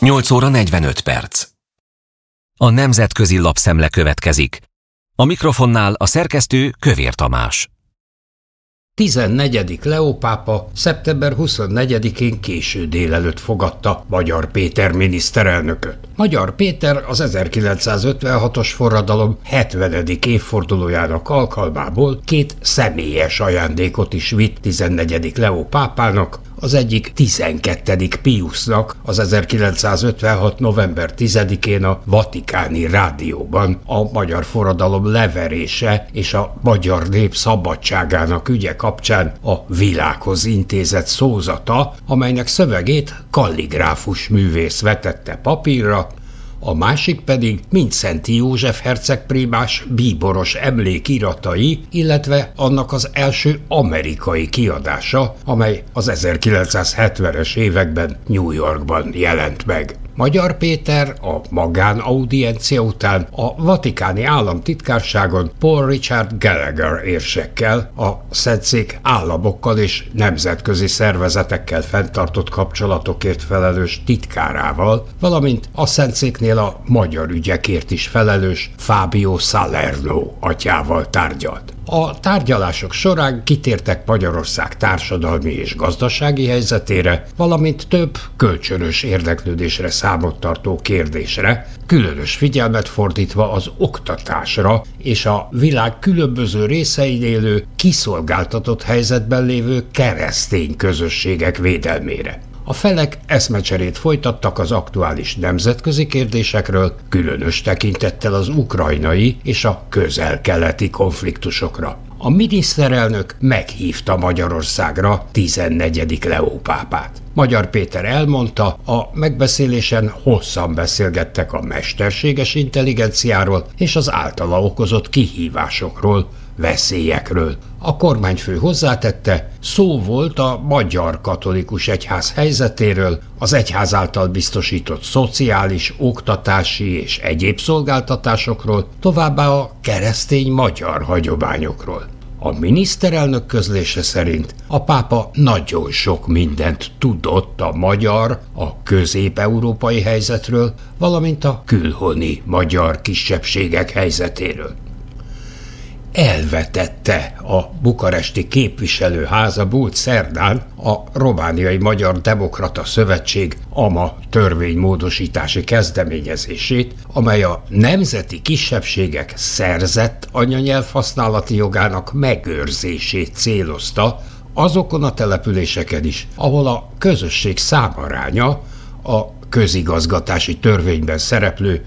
8 óra 45 perc. A Nemzetközi Lapszemle következik. A mikrofonnál a szerkesztő Kövér Tamás. 14. Leó pápa szeptember 24-én késő délelőtt fogadta Magyar Péter miniszterelnököt. Magyar Péter az 1956-os forradalom 70. évfordulójának alkalmából 2 személyes ajándékot is vitt 14. Leó pápának, az egyik 12. Piusnak az 1956. november 10-én a Vatikáni Rádióban a magyar forradalom leverése és a magyar nép szabadságának ügye kapcsán a világhoz intézett szózata, amelynek szövegét kalligráfus művész vetette papírra, a másik pedig Mindszenty József hercegprímás bíboros emlékiratai, illetve annak az első amerikai kiadása, amely az 1970-es években New Yorkban jelent meg. Magyar Péter a magánaudiencia után a vatikáni államtitkárságon Paul Richard Gallagher érsekkel, a Szentszék államokkal és nemzetközi szervezetekkel fenntartott kapcsolatokért felelős titkárával, valamint a Szentszéknél a magyar ügyekért is felelős Fábio Salerno atyával tárgyalt. A tárgyalások során kitértek Magyarország társadalmi és gazdasági helyzetére, valamint több kölcsönös érdeklődésre számot tartó kérdésre, különös figyelmet fordítva az oktatásra és a világ különböző részein élő, kiszolgáltatott helyzetben lévő keresztény közösségek védelmére. A felek eszmecserét folytattak az aktuális nemzetközi kérdésekről, különös tekintettel az ukrajnai és a közel-keleti konfliktusokra. A miniszterelnök meghívta Magyarországra 14. Leó pápát. Magyar Péter elmondta, a megbeszélésen hosszan beszélgettek a mesterséges intelligenciáról és az általa okozott kihívásokról, veszélyekről. A kormányfő hozzátette, szó volt a magyar katolikus egyház helyzetéről, az egyház által biztosított szociális, oktatási és egyéb szolgáltatásokról, továbbá a keresztény magyar hagyományokról. A miniszterelnök közlése szerint a pápa nagyon sok mindent tudott a magyar, a közép-európai helyzetről, valamint a külhoni magyar kisebbségek helyzetéről. Elvetette a bukaresti képviselőháza múlt szerdán a Romániai Magyar Demokrata Szövetség AMA törvénymódosítási kezdeményezését, amely a nemzeti kisebbségek szerzett anyanyelvhasználati jogának megőrzését célozta azokon a településeken is, ahol a közösség számaránya a közigazgatási törvényben szereplő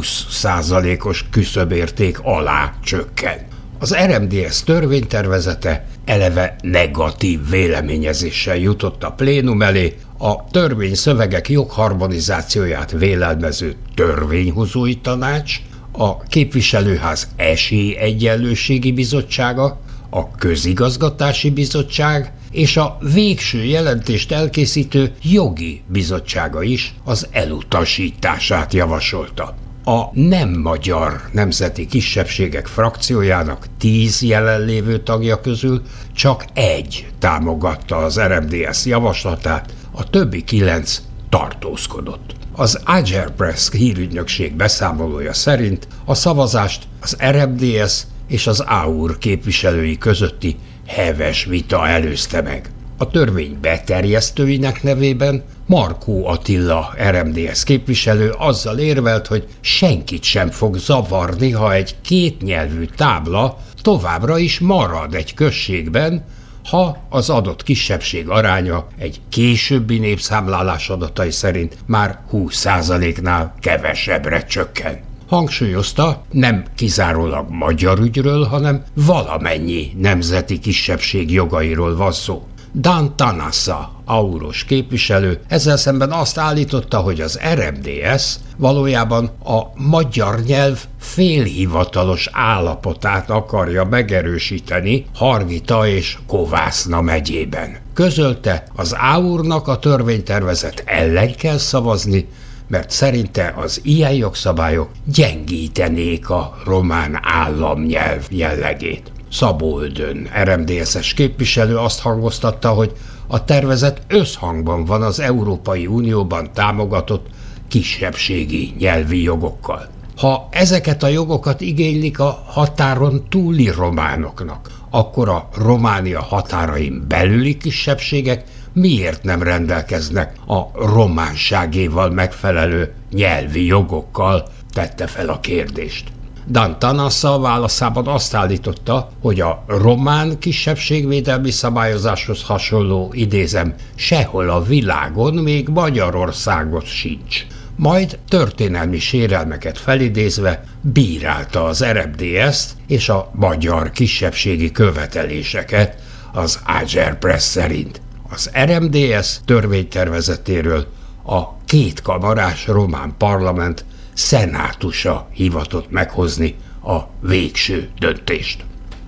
20%-os küszöbérték alá csökken. Az RMDSZ törvénytervezete eleve negatív véleményezéssel jutott a plénum elé, a törvényszövegek jogharmonizációját vélelmező törvényhozói tanács, a képviselőház esélyegyenlőségi bizottsága, a közigazgatási bizottság és a végső jelentést elkészítő jogi bizottsága is az elutasítását javasolta. A nem magyar nemzeti kisebbségek frakciójának 10 jelenlévő tagja közül csak 1 támogatta az RMDSZ javaslatát, a többi 9 tartózkodott. Az Agerpress hírügynökség beszámolója szerint a szavazást az RMDSZ és az AUR képviselői közötti heves vita előzte meg. A törvény beterjesztőinek nevében Markó Attila RMDSZ képviselő azzal érvelt, hogy senkit sem fog zavarni, ha egy kétnyelvű tábla továbbra is marad egy községben, ha az adott kisebbség aránya egy későbbi népszámlálás adatai szerint már 20%-nál kevesebbre csökken. Hangsúlyozta, nem kizárólag magyar ügyről, hanem valamennyi nemzeti kisebbség jogairól van szó. Dan Tanassa, auros képviselő, ezzel szemben azt állította, hogy az RMDSZ valójában a magyar nyelv félhivatalos állapotát akarja megerősíteni Hargita és Kovászna megyében. Közölte, az AUR-nak a törvénytervezet ellen kell szavazni, mert szerinte az ilyen jogszabályok gyengítenék a román államnyelv jellegét. Szabó Ödön, RMDSZ-es képviselő azt hangoztatta, hogy a tervezet összhangban van az Európai Unióban támogatott kisebbségi nyelvi jogokkal. Ha ezeket a jogokat igénylik a határon túli románoknak, akkor a Románia határain belüli kisebbségek miért nem rendelkeznek a románságéval megfelelő nyelvi jogokkal, tette fel a kérdést. Dan Tanassa a válaszában azt állította, hogy a román kisebbségvédelmi szabályozáshoz hasonló, idézem, sehol a világon, még Magyarországon sincs. Majd történelmi sérelmeket felidézve bírálta az RMDS-t és a magyar kisebbségi követeléseket az Ager Press szerint. Az RMDS törvénytervezetéről a kétkamarás román parlament szenátusa hivatott meghozni a végső döntést.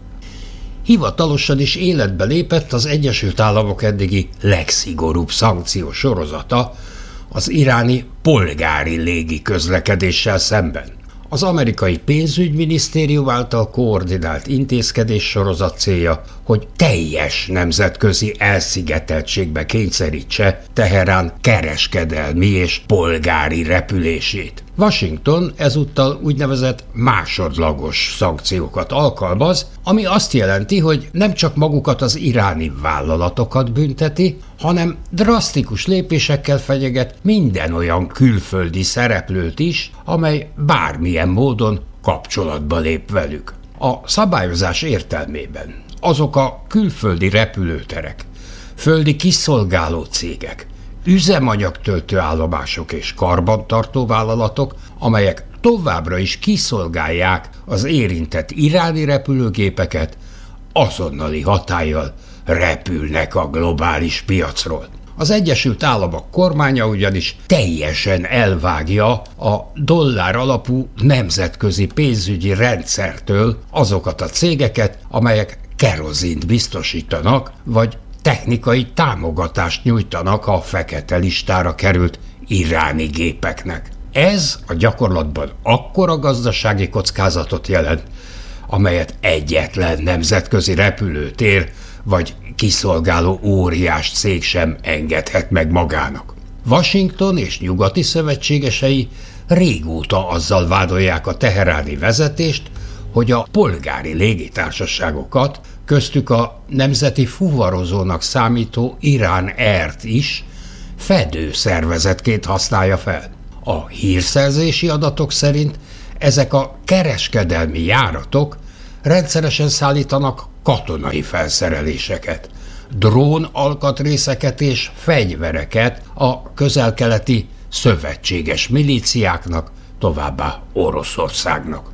Hivatalosan is életbe lépett az Egyesült Államok eddigi legszigorúbb szankciós sorozata az iráni polgári légi közlekedéssel szemben. Az amerikai pénzügyminisztérium által koordinált intézkedés sorozat célja, hogy teljes nemzetközi elszigeteltségbe kényszerítse Teherán kereskedelmi és polgári repülését. Washington ezúttal úgynevezett másodlagos szankciókat alkalmaz, ami azt jelenti, hogy nem csak magukat az iráni vállalatokat bünteti, hanem drasztikus lépésekkel fenyeget minden olyan külföldi szereplőt is, amely bármilyen módon kapcsolatba lép velük. A szabályozás értelmében azok a külföldi repülőterek, földi kiszolgáló cégek, üzemanyagtöltő állomások és karbantartó vállalatok, amelyek továbbra is kiszolgálják az érintett iráni repülőgépeket, azonnali hatállyal repülnek a globális piacról. Az Egyesült Államok kormánya ugyanis teljesen elvágja a dollár alapú nemzetközi pénzügyi rendszertől azokat a cégeket, amelyek kerozint biztosítanak, vagy technikai támogatást nyújtanak a fekete listára került iráni gépeknek. Ez a gyakorlatban akkora gazdasági kockázatot jelent, amelyet egyetlen nemzetközi repülőtér vagy kiszolgáló óriás cég sem engedhet meg magának. Washington és nyugati szövetségesei régóta azzal vádolják a teheráni vezetést, hogy a polgári légitársaságokat, köztük a nemzeti fuvarozónak számító Iran Air-t is fedőszervezetként használja fel. A hírszerzési adatok szerint ezek a kereskedelmi járatok rendszeresen szállítanak katonai felszereléseket, drón alkatrészeket és fegyvereket a közel-keleti szövetséges milíciáknak, továbbá Oroszországnak.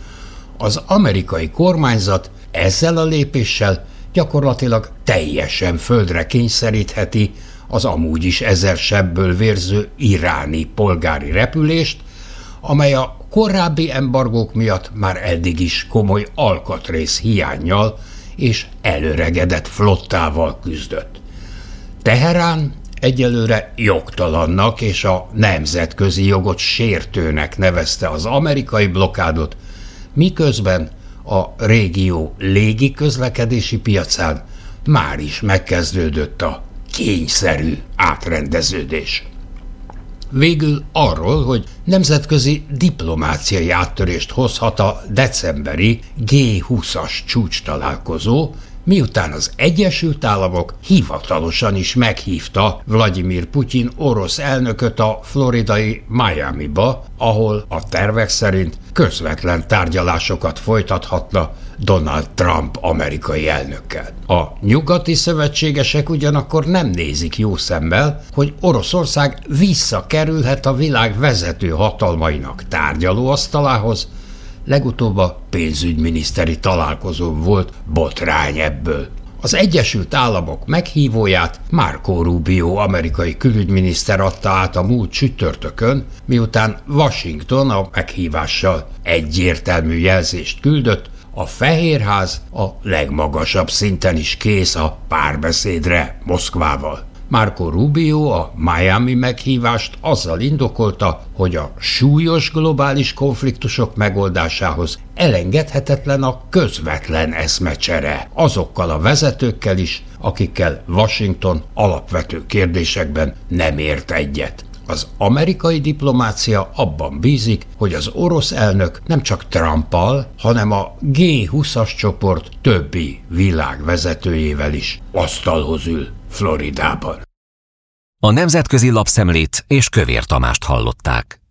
Az amerikai kormányzat ezzel a lépéssel gyakorlatilag teljesen földre kényszerítheti az amúgy is ezer sebből vérző iráni polgári repülést, amely a korábbi embargók miatt már eddig is komoly alkatrész hiánnyal és előregedett flottával küzdött. Teherán egyelőre jogtalannak és a nemzetközi jogot sértőnek nevezte az amerikai blokádot, miközben a régió légiközlekedési piacán már is megkezdődött a kényszerű átrendeződés. Végül arról, hogy nemzetközi diplomáciai áttörést hozhat a decemberi G20-as csúcstalálkozó, miután az Egyesült Államok hivatalosan is meghívta Vladimir Putyin orosz elnököt a floridai Miamiba, ahol a tervek szerint közvetlen tárgyalásokat folytathatna Donald Trump amerikai elnökkel. A nyugati szövetségesek ugyanakkor nem nézik jó szemmel, hogy Oroszország visszakerülhet a világ vezető hatalmainak tárgyalóasztalához, legutóbb a pénzügyminiszteri találkozón volt botrány ebből. Az Egyesült Államok meghívóját Marco Rubio amerikai külügyminiszter adta át a múlt csütörtökön, miután Washington a meghívással egyértelmű jelzést küldött, a Fehérház a legmagasabb szinten is kész a párbeszédre Moszkvával. Marco Rubio a Miami meghívást azzal indokolta, hogy a súlyos globális konfliktusok megoldásához elengedhetetlen a közvetlen eszmecsere azokkal a vezetőkkel is, akikkel Washington alapvető kérdésekben nem ért egyet. Az amerikai diplomácia abban bízik, hogy az orosz elnök nem csak Trumpal, hanem a G20-as csoport többi világvezetőjével is asztalhoz ül Floridában. A Nemzetközi Lapszemlét és Kövér Tamást hallották.